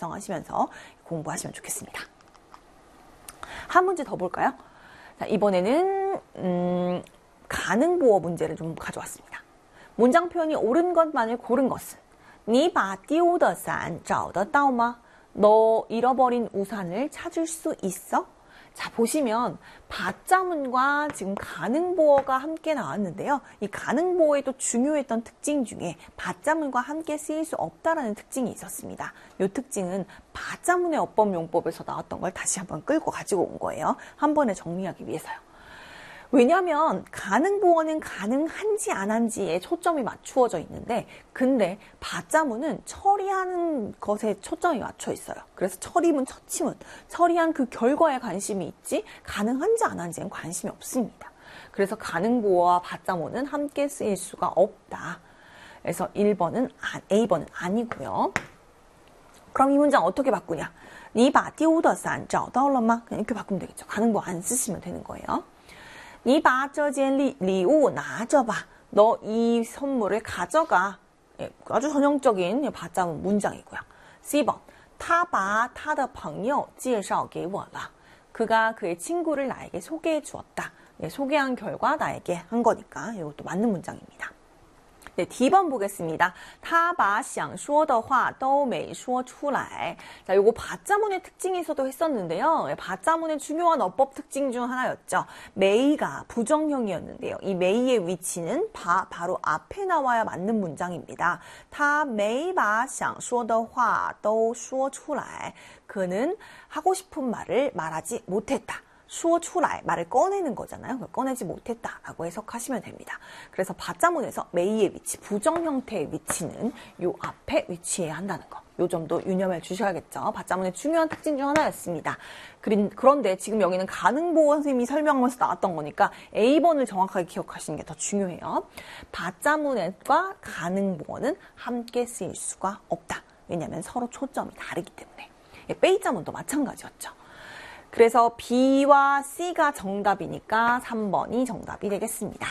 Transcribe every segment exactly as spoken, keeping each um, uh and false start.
작성하시면서 공부하시면 좋겠습니다. 한 문제 더 볼까요? 자, 이번에는 음, 가능보어 문제를 좀 가져왔습니다. 문장 표현이 옳은 것만을 고른 것은 你把丢的伞找得到吗? 너 잃어버린 우산을 찾을 수 있어? 자, 보시면 받자문과 지금 가능보어가 함께 나왔는데요. 이 가능보어에도 중요했던 특징 중에 받자문과 함께 쓰일 수 없다라는 특징이 있었습니다. 이 특징은 받자문의 어법용법에서 나왔던 걸 다시 한번 끌고 가지고 온 거예요. 한 번에 정리하기 위해서요. 왜냐하면 가능보어는 가능한지 안 한지에 초점이 맞추어져 있는데 근데 받자문은 처리하는 것에 초점이 맞춰 있어요. 그래서 처리문, 처치문, 처리한 그 결과에 관심이 있지 가능한지 안 한지엔 관심이 없습니다. 그래서 가능보어와 받자문은 함께 쓰일 수가 없다. 그래서 일 번은 에이 번은 아니고요. 그럼 이 문장 어떻게 바꾸냐? 你把丢的伞找到了吗? 그냥 이렇게 바꾸면 되겠죠. 가능보어 안 쓰시면 되는 거예요. 你把这件礼物拿着吧. 너 이 선물을 가져가. 예, 아주 전형적인 받자문 문장이고요. 씨 번. 他把他的朋友介绍给我了. 그가 그의 친구를 나에게 소개해 주었다. 예, 소개한 결과 나에게 한 거니까 이것도 맞는 문장입니다. 네, 디 번 보겠습니다. 他把想说的话都没说出来. 자, 요거 받자문의 특징에서도 했었는데요. 받자문의 중요한 어법 특징 중 하나였죠. 메이가 부정형이었는데요. 이 메이의 위치는 바, 바로 앞에 나와야 맞는 문장입니다. 他没把想说的话都说出来. 그는 하고 싶은 말을 말하지 못했다. 说出来, 말을 꺼내는 거잖아요. 꺼내지 못했다라고 해석하시면 됩니다. 그래서 받자문에서 메이의 위치, 부정 형태의 위치는 요 앞에 위치해야 한다는 거. 요 점도 유념해 주셔야겠죠. 받자문의 중요한 특징 중 하나였습니다. 그런데 지금 여기는 가능보어 선생님이 설명하면서 나왔던 거니까 에이 번을 정확하게 기억하시는 게 더 중요해요. 받자문과 가능보어는 함께 쓰일 수가 없다. 왜냐하면 서로 초점이 다르기 때문에. 빼이자문도 마찬가지였죠. 그래서 B와 C가 정답이니까 삼 번이 정답이 되겠습니다.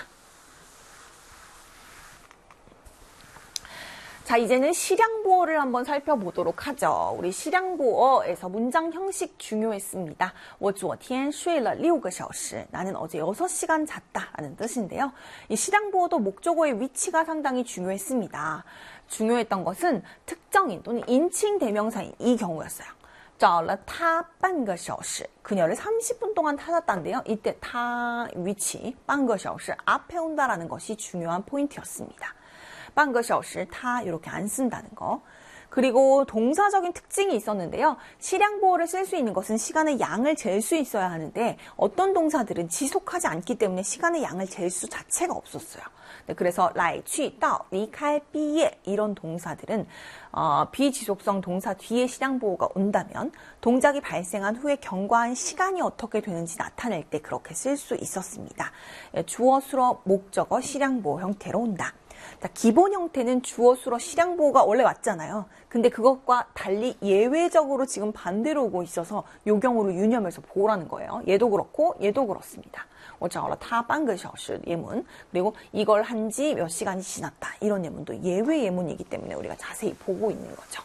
자, 이제는 실양보어를 한번 살펴보도록 하죠. 우리 실양보어에서 문장 형식 중요했습니다. 我昨天睡了六个小时. 나는 어제 여섯 시간 잤다라는 뜻인데요. 이 실양보어도 목적어의 위치가 상당히 중요했습니다. 중요했던 것은 특정인 또는 인칭 대명사인 이 경우였어요. 找了他半个小时. 그녀를 삼십 분 동안 찾았다는데요. 이때 타 위치, 半个小时 앞에 온다라는 것이 중요한 포인트였습니다. 半个小时 타 이렇게 안 쓴다는 거. 그리고 동사적인 특징이 있었는데요. 실양보어를 쓸 수 있는 것은 시간의 양을 잴 수 있어야 하는데 어떤 동사들은 지속하지 않기 때문에 시간의 양을 잴 수 자체가 없었어요. 네, 그래서 来去到 离开毕业 이런 동사들은 어, 비지속성 동사 뒤에 실양보어가 온다면 동작이 발생한 후에 경과한 시간이 어떻게 되는지 나타낼 때 그렇게 쓸 수 있었습니다. 예, 주어, 수어, 목적어, 실양보어 형태로 온다. 자, 기본 형태는 주어, 수어, 실양보어가 원래 왔잖아요. 근데 그것과 달리 예외적으로 지금 반대로 오고 있어서 요 경우로 유념해서 보라는 거예요. 얘도 그렇고 얘도 그렇습니다. 我找了他半个小时 예문, 그리고 이걸 한 지 몇 시간이 지났다. 이런 예문도 예외 예문이기 때문에 우리가 자세히 보고 있는 거죠.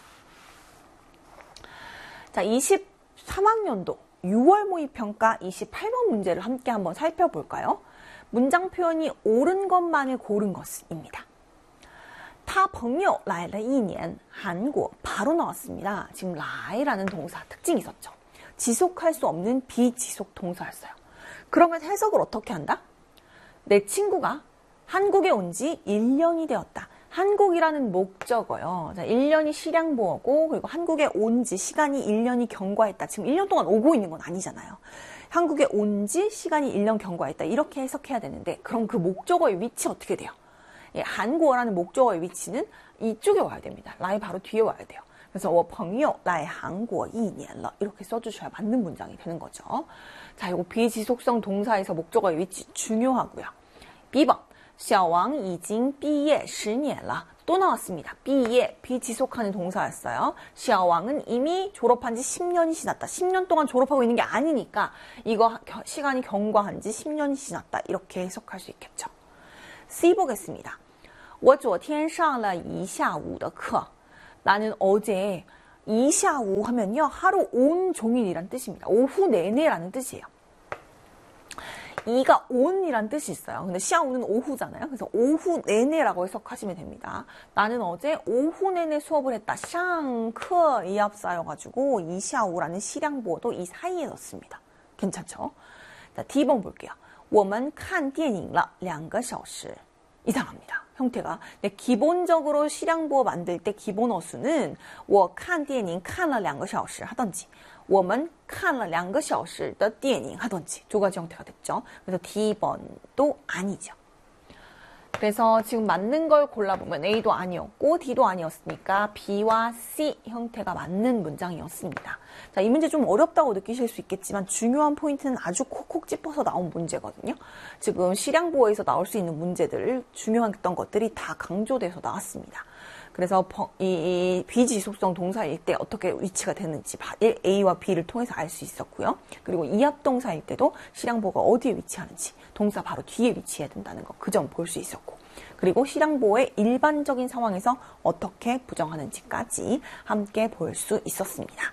자, 이십삼 학년도 유월 모의평가 이십팔 번 문제를 함께 한번 살펴볼까요? 문장 표현이 옳은 것만을 고른 것입니다. 他朋友来了一年, 한국 바로 나왔습니다. 지금 라이라는 동사 특징이 있었죠. 지속할 수 없는 비지속 동사였어요. 그러면 해석을 어떻게 한다? 내 친구가 한국에 온 지 일 년이 되었다. 한국이라는 목적어요. 자, 일 년이 실양보어고 그리고 한국에 온 지 시간이 일 년이 경과했다. 지금 일 년 동안 오고 있는 건 아니잖아요. 한국에 온 지 시간이 일 년 경과했다. 이렇게 해석해야 되는데 그럼 그 목적어의 위치 어떻게 돼요? 예, 한국어라는 목적어의 위치는 이쪽에 와야 됩니다. 라이 바로 뒤에 와야 돼요. 그래서 我朋友来韩国一年了 이렇게 써주셔야 맞는 문장이 되는 거죠. 자, 이거 비지속성 동사에서 목적어의 위치 중요하고요. 비 번 小王已经毕业十年了. 또 나왔습니다. 毕业 비지속하는 동사였어요. 小王은 이미 졸업한 지 십 년이 지났다. 십 년 동안 졸업하고 있는 게 아니니까 이거 시간이 경과한 지 십 년이 지났다. 이렇게 해석할 수 있겠죠. C 보겠습니다. 我昨天上了一下午的课. 나는 어제 이샤오 하면요. 하루 온종일이란 뜻입니다. 오후 내내라는 뜻이에요. 이가 온이란 뜻이 있어요. 근데 샤오는 오후잖아요. 그래서 오후 내내라고 해석하시면 됩니다. 나는 어제 오후 내내 수업을 했다. 샹커 이합사여가지고 이 샤오라는 시량보어도 이 사이에 넣습니다. 괜찮죠? 자, D번 볼게요. 我们看电影了两个小时. 이상합니다. 형태가. 네, 기본적으로 시량보어 만들 때 기본 어수는 我看电影看了两个小时 하던지 我们看了两个小时的电影 하던지 두 가지 형태가 됐죠. 그래서 D번도 아니죠. 그래서 지금 맞는 걸 골라보면 A도 아니었고 D도 아니었으니까 B와 C 형태가 맞는 문장이었습니다. 자, 이 문제 좀 어렵다고 느끼실 수 있겠지만 중요한 포인트는 아주 콕콕 짚어서 나온 문제거든요. 지금 시량보어에서 나올 수 있는 문제들, 중요했던 것들이 다 강조돼서 나왔습니다. 그래서 이 비지속성 동사일 때 어떻게 위치가 되는지 A와 B를 통해서 알 수 있었고요. 그리고 이합동사일 때도 시량보어가 어디에 위치하는지, 동사 바로 뒤에 위치해야 된다는 거, 그 점 볼 수 있었고, 그리고 시량보어의 일반적인 상황에서 어떻게 부정하는지까지 함께 볼 수 있었습니다.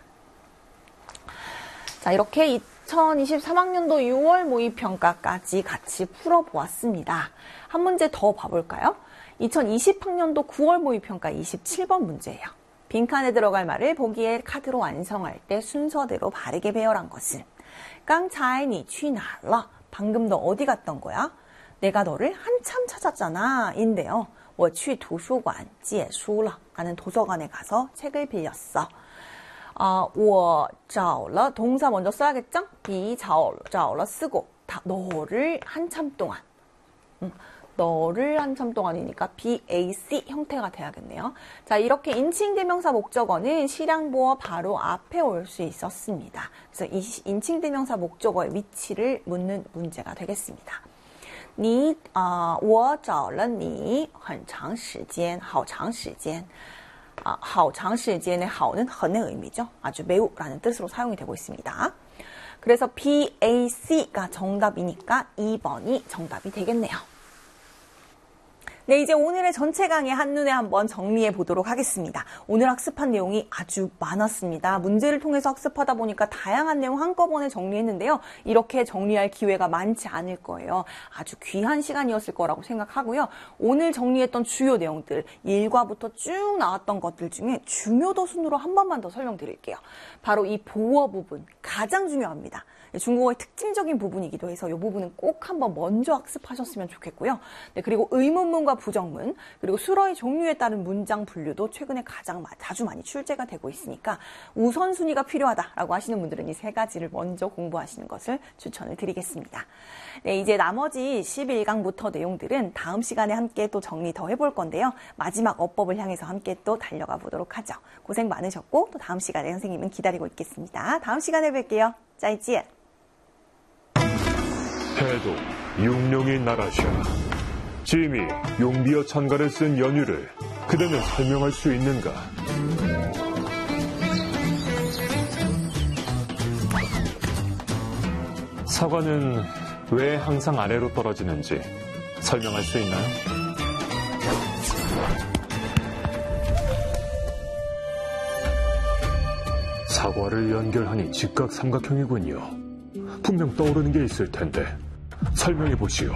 자, 이렇게 이천이십삼 학년도 유월 모의평가까지 같이 풀어보았습니다. 한 문제 더 봐볼까요? 이천이십 학년도 구월 모의평가 이십칠 번 문제예요. 빈칸에 들어갈 말을 보기에 카드로 완성할 때 순서대로 바르게 배열한 것은 刚才你去哪了? 방금 너 어디 갔던 거야? 내가 너를 한참 찾았잖아 인데요. 我去图书馆借书了. 나는 도서관에 가서 책을 빌렸어. 아, 我找了 동사 먼저 써야겠죠? 比找找了 쓰고 다, 너를 한참 동안. 음. 너를 한참 동안이니까 비에이씨 형태가 돼야겠네요. 자, 이렇게 인칭대명사 목적어는 시량보어 바로 앞에 올 수 있었습니다. 그래서 이 인칭대명사 목적어의 위치를 묻는 문제가 되겠습니다. 你, 아, 我找了你很长时间, 好长时间. 아, 好长时间의 好는 很의 의미죠. 아주 매우라는 뜻으로 사용이 되고 있습니다. 그래서 비에이씨가 정답이니까 이 번이 정답이 되겠네요. 네, 이제 오늘의 전체 강의 한눈에 한번 정리해 보도록 하겠습니다. 오늘 학습한 내용이 아주 많았습니다. 문제를 통해서 학습하다 보니까 다양한 내용 한꺼번에 정리했는데요. 이렇게 정리할 기회가 많지 않을 거예요. 아주 귀한 시간이었을 거라고 생각하고요. 오늘 정리했던 주요 내용들, 일과부터 쭉 나왔던 것들 중에 중요도 순으로 한 번만 더 설명드릴게요. 바로 이 보어 부분, 가장 중요합니다. 중국어의 특징적인 부분이기도 해서 이 부분은 꼭 한번 먼저 학습하셨으면 좋겠고요. 네, 그리고 의문문과 부정문, 그리고 수러의 종류에 따른 문장 분류도 최근에 가장 자주 많이 출제가 되고 있으니까 우선순위가 필요하다라고 하시는 분들은 이 세 가지를 먼저 공부하시는 것을 추천을 드리겠습니다. 네, 이제 나머지 십일 강부터 내용들은 다음 시간에 함께 또 정리 더 해볼 건데요. 마지막 어법을 향해서 함께 또 달려가 보도록 하죠. 고생 많으셨고 또 다음 시간에 선생님은 기다리고 있겠습니다. 다음 시간에 뵐게요. 짜이찌. 해도 육룡이 나라셔. 짐이 용비어 천가를 쓴 연유를 그대는 설명할 수 있는가? 사과는 왜 항상 아래로 떨어지는지 설명할 수 있나요? 사과를 연결하니 직각 삼각형이군요. 분명 떠오르는 게 있을 텐데 설명해 보시오.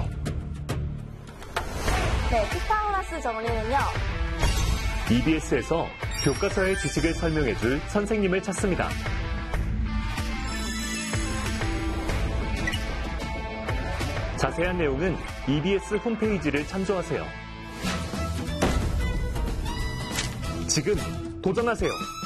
네, 피타고라스 정리는요. 이비에스에서 교과서의 지식을 설명해줄 선생님을 찾습니다. 자세한 내용은 이비에스 홈페이지를 참조하세요. 지금 도전하세요.